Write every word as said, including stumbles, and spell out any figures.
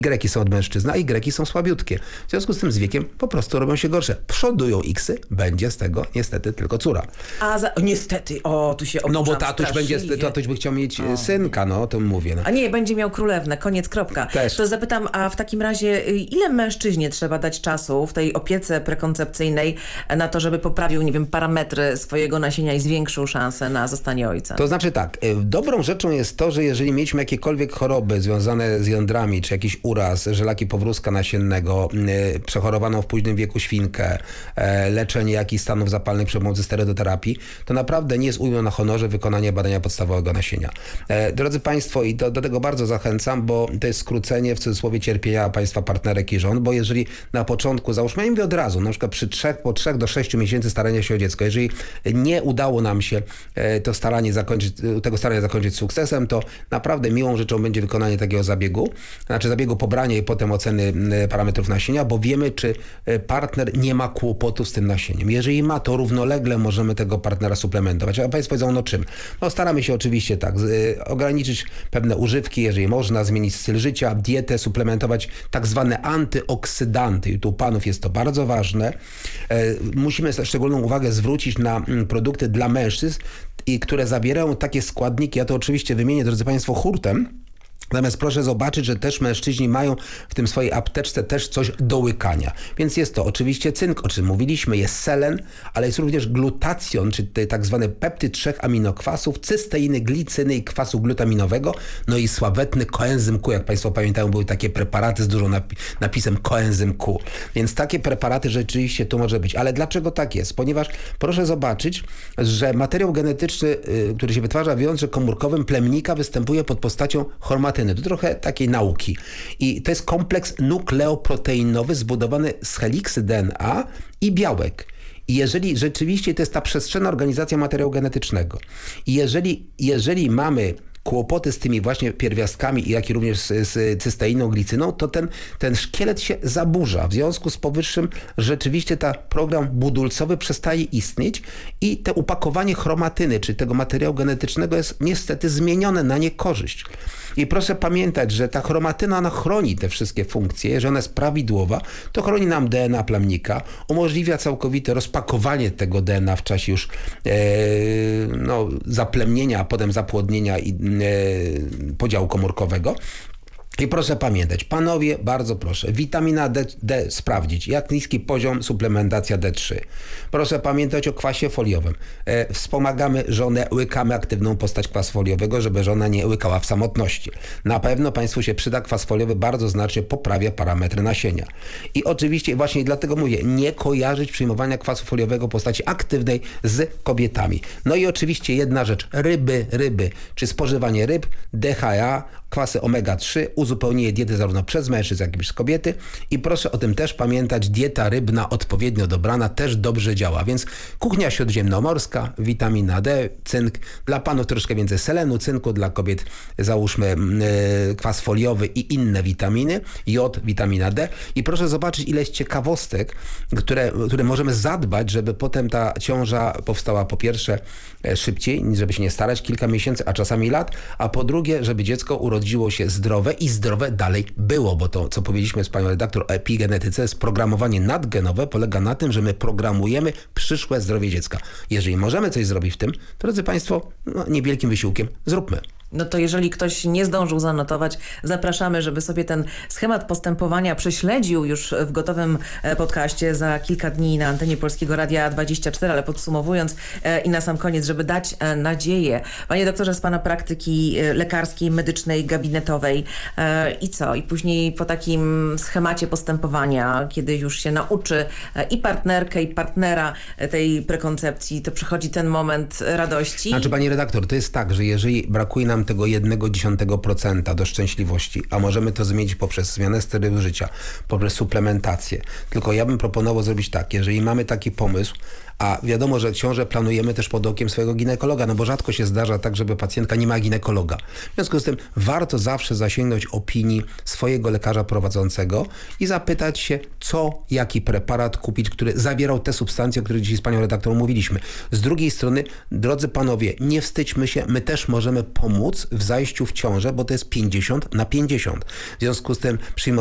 Y są od mężczyzny, a Y są słabiutkie. W związku z tym z wiekiem po prostu robią się gorsze. Przodują X-y, będzie z tego niestety tylko córa. A za... niestety, o, tu się oburzam. No bo tatuś będzie, tatuś by chciał mieć o. synka, no o tym mówię. No. A nie, będzie miał królewnę, koniec, kropka. Też. To zapytam, a w takim razie ile mężczyźnie trzeba dać czasu w tej opiece prekoncepcyjnej na to, żeby poprawił, nie wiem, parametry swojego nasienia i zwiększył szansę na zostanie ojcem? To znaczy tak, dobrą rzeczą jest to, że jeżeli mieliśmy jakiekolwiek choroby związane z jądrami, czy jakiś uraz, żelaki powrózka nasiennego, przechorowaną w późnym wieku świnkę, leczenie jakichś stanów zapalnych przy pomocy sterydoterapii, to naprawdę nie jest ujmą na honorze wykonanie badania podstawowego nasienia. Drodzy Państwo, i do, do tego bardzo zachęcam, bo to jest skrócenie w cudzysłowie cierpienia Państwa partnerek i żon, bo jeżeli na początku, załóżmy, ja mówię od razu, na przykład przy trzech, po trzech do sześciu miesięcy starania się o dziecko, jeżeli nie udało nam się to staranie zakończyć, tego starania zakończyć sukcesem, to naprawdę miłą rzeczą będzie wykonanie takiego zabiegu, znaczy zabiegu pobrania i potem oceny parametrów nasienia, bo wiemy, czy partner nie ma kłopotu z tym nasieniem. Jeżeli ma, to równolegle możemy tego partnera suplementować. A Państwo powiedzą, no czym? No staramy się oczywiście tak, z, ograniczyć pewne używki, jeżeli można, zmienić styl życia, dietę, suplementować tak zwane antyoksydanty. I tu u panów jest to bardzo ważne. E, musimy szczególną uwagę zwrócić na m, produkty dla mężczyzn, i które zawierają takie składniki, ja to oczywiście wymienię, drodzy Państwo, hurtem. Natomiast proszę zobaczyć, że też mężczyźni mają w tym swojej apteczce też coś do łykania. Więc jest to oczywiście cynk, o czym mówiliśmy, jest selen, ale jest również glutacjon, czyli tak zwany peptyd trzech aminokwasów, cysteiny, glicyny i kwasu glutaminowego, no i sławetny koenzym Q. Jak Państwo pamiętają, były takie preparaty z dużą napi- napisem koenzym Q. Więc takie preparaty rzeczywiście tu może być. Ale dlaczego tak jest? Ponieważ proszę zobaczyć, że materiał genetyczny, yy, który się wytwarza w jądrze komórkowym plemnika, występuje pod postacią chromatyny. To trochę takiej nauki. I to jest kompleks nukleoproteinowy zbudowany z heliksy D N A i białek. I jeżeli rzeczywiście to jest ta przestrzenna organizacja materiału genetycznego i jeżeli, jeżeli mamy kłopoty z tymi właśnie pierwiastkami, jak i również z, z cysteiną, glicyną, to ten, ten szkielet się zaburza. W związku z powyższym rzeczywiście ta program budulcowy przestaje istnieć i te upakowanie chromatyny, czyli tego materiału genetycznego jest niestety zmienione na niekorzyść. I proszę pamiętać, że ta chromatyna, ona chroni te wszystkie funkcje. Jeżeli ona jest prawidłowa, to chroni nam D N A plemnika, umożliwia całkowite rozpakowanie tego D N A w czasie już e, no, zaplemnienia, a potem zapłodnienia i e, podziału komórkowego. I proszę pamiętać, panowie, bardzo proszę, witamina D, D sprawdzić, jak niski poziom, suplementacja D trzy. Proszę pamiętać o kwasie foliowym. E, wspomagamy żonę, łykamy aktywną postać kwasu foliowego, żeby żona nie łykała w samotności. Na pewno Państwu się przyda, kwas foliowy bardzo znacznie poprawia parametry nasienia. I oczywiście właśnie dlatego mówię, nie kojarzyć przyjmowania kwasu foliowego w postaci aktywnej z kobietami. No i oczywiście jedna rzecz, ryby, ryby, czy spożywanie ryb, D H A, kwasy omega trzy, uzupełnienie diety zarówno przez mężczyzn, jak i przez kobiety. I proszę o tym też pamiętać, dieta rybna odpowiednio dobrana też dobrze działa. Więc kuchnia śródziemnomorska, witamina D, cynk. Dla panów troszkę więcej selenu, cynku, dla kobiet załóżmy yy, kwas foliowy i inne witaminy, jod, witamina D. I proszę zobaczyć, ile jest ciekawostek, które, które możemy zadbać, żeby potem ta ciąża powstała po pierwsze szybciej, żeby się nie starać kilka miesięcy, a czasami lat, a po drugie, żeby dziecko urodziło się zdrowe i zdrowe dalej było, bo to, co powiedzieliśmy z panią redaktor o epigenetyce, jest programowanie nadgenowe, polega na tym, że my programujemy przyszłe zdrowie dziecka. Jeżeli możemy coś zrobić w tym, to drodzy Państwo, no, niewielkim wysiłkiem zróbmy. No to jeżeli ktoś nie zdążył zanotować, zapraszamy, żeby sobie ten schemat postępowania prześledził już w gotowym podcaście za kilka dni na antenie Polskiego Radia dwadzieścia cztery, ale podsumowując i na sam koniec, żeby dać nadzieję. Panie doktorze, z pana praktyki lekarskiej, medycznej, gabinetowej i co? I później po takim schemacie postępowania, kiedy już się nauczy i partnerkę, i partnera tej prekoncepcji, to przychodzi ten moment radości. Znaczy, pani redaktor, to jest tak, że jeżeli brakuje nam tego jednego dziesiątego procenta do szczęśliwości, a możemy to zmienić poprzez zmianę stylu życia, poprzez suplementację. Tylko ja bym proponował zrobić tak, jeżeli mamy taki pomysł, a wiadomo, że ciążę planujemy też pod okiem swojego ginekologa, no bo rzadko się zdarza tak, żeby pacjentka nie ma ginekologa. W związku z tym warto zawsze zasięgnąć opinii swojego lekarza prowadzącego i zapytać się, co, jaki preparat kupić, który zawierał te substancje, o których dzisiaj z panią redaktor mówiliśmy. Z drugiej strony, drodzy panowie, nie wstydźmy się, my też możemy pomóc pomóc w zajściu w ciążę, bo to jest pięćdziesiąt na pięćdziesiąt. W związku z tym przyjmowanie